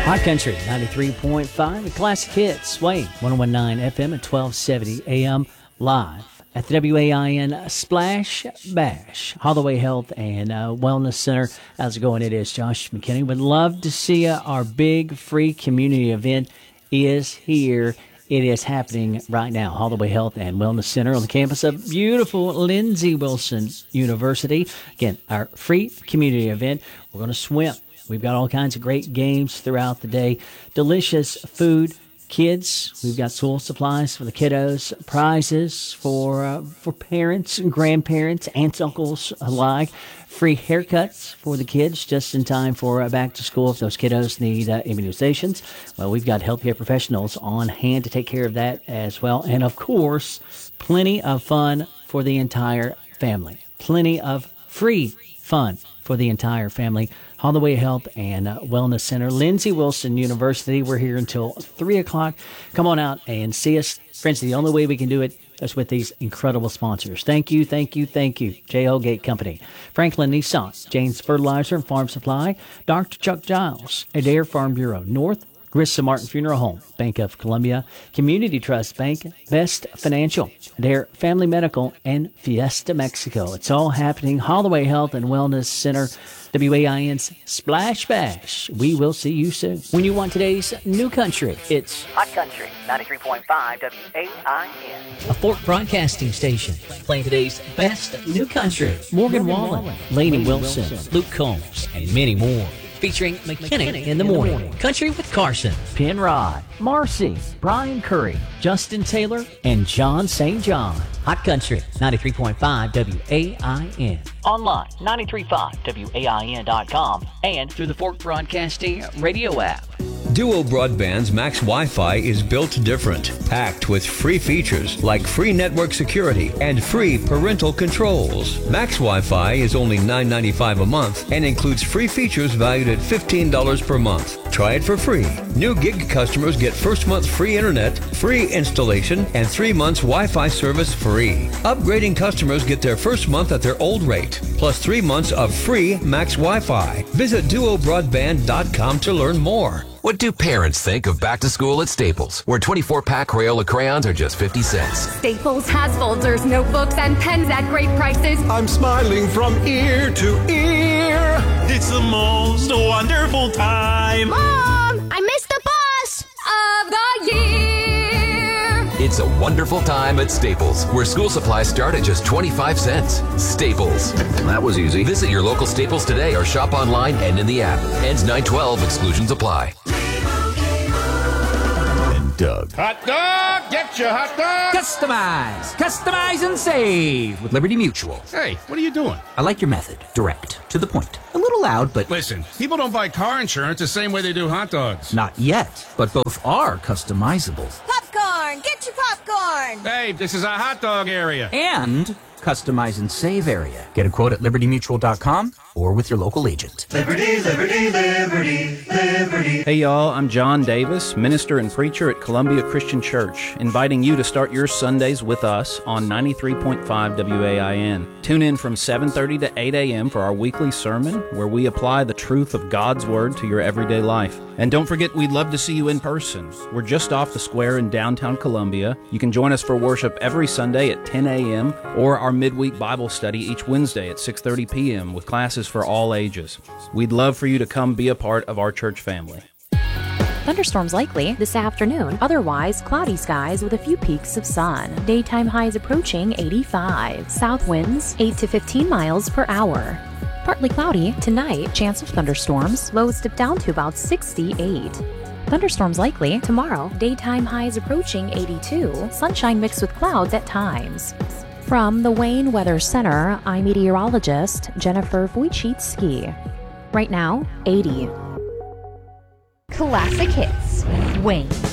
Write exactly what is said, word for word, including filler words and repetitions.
Hot Country ninety-three point five, the classic hits, Wayne one oh one point nine F M at twelve seventy A M, live at the W A I N Splash Bash, Holloway Health and uh, Wellness Center. How's it going? It is Josh McKinney. Would love to see you. Our big free community event is here. It is happening right now. Holloway Health and Wellness Center on the campus of beautiful Lindsey Wilson University. Again, our free community event. We're going to swim. We've got all kinds of great games throughout the day. Delicious food. Kids, we've got school supplies for the kiddos, prizes for uh, for parents and grandparents, aunts, uncles alike, free haircuts for the kids just in time for uh, back to school if those kiddos need uh, immunizations. Well, we've got healthcare professionals on hand to take care of that as well. And, of course, plenty of fun for the entire family. Plenty of free fun for the entire family. Holloway Health and uh, Wellness Center, Lindsey Wilson University. We're here until three o'clock. Come on out and see us. Friends, the only way we can do it is with these incredible sponsors. Thank you, thank you, thank you. J L Gate Company, Franklin Nissan, James Fertilizer and Farm Supply, Doctor Chuck Giles, Adair Farm Bureau, North, Grissom Martin Funeral Home, Bank of Columbia, Community Trust Bank, Best Financial, Adair Family Medical, and Fiesta Mexico. It's all happening. Holloway Health and Wellness Center, W A I N's Splash Bash. We will see you soon. When you want today's new country, it's Hot Country ninety-three point five W A I N. a Fort Broadcasting Station, playing today's best new country. Morgan Wallen, Lainey Wilson, Luke Combs, and many more. Featuring McKinney in the morning, Country with Carson, Penrod, Marcy, Brian Curry, Justin Taylor, and John Saint John. Hot Country ninety-three point five W A I N. Online, nine three five W A I N dot com and through the Fort Broadcasting radio app. Duo Broadband's Max Wi-Fi is built different, packed with free features like free network security and free parental controls. Max Wi-Fi is only nine ninety-five a month and includes free features valued at fifteen dollars per month. Try it for free. New gig customers get first month free internet, free installation, and three months Wi-Fi service free. Upgrading customers get their first month at their old rate, plus three months of free Max Wi-Fi. Visit duo broadband dot com to learn more. What do parents think of back to school at Staples, where twenty-four pack Crayola crayons are just fifty cents? Staples has folders, notebooks, and pens at great prices. I'm smiling from ear to ear. It's the most wonderful time. Mom, I missed the bus of the year. It's a wonderful time at Staples, where school supplies start at just twenty-five cents. Staples. That was easy. Visit your local Staples today or shop online and in the app. Ends nine twelve. Exclusions apply. And Doug. Hot dog! Get your hot dog! Customize, customize and save with Liberty Mutual. Hey, what are you doing? I like your method. Direct, to the point. A little loud, but Listen, people don't buy car insurance the same way they do hot dogs. not yet. But both are customizable. Popcorn, get your popcorn. Hey, this is a hot dog area. And customize and save area. Get a quote at liberty mutual dot com or with your local agent. Liberty, liberty, liberty, liberty. Hey y'all, I'm John Davis, minister and preacher at Columbia Christian Church, inviting you to start your Sundays with us on ninety-three point five W A I N. Tune in from seven thirty to eight a.m. for our weekly sermon, where we apply the truth of God's Word to your everyday life. And don't forget, we'd love to see you in person. We're just off the square in downtown Columbia. You can join us for worship every Sunday at ten a.m. or our midweek Bible study each Wednesday at six thirty p.m. with classes for all ages. We'd love for you to come be a part of our church family. Thunderstorms likely this afternoon. Otherwise, cloudy skies with a few peaks of sun. Daytime highs approaching eighty-five. South winds eight to fifteen miles per hour. Partly cloudy tonight. Chance of thunderstorms. Lows dip down to about sixty-eight. Thunderstorms likely tomorrow. Daytime highs approaching eighty-two. Sunshine mixed with clouds at times. From the Wayne Weather Center, I'm meteorologist Jennifer Wojcicki. Right now, eighty. Classic hits. Wayne.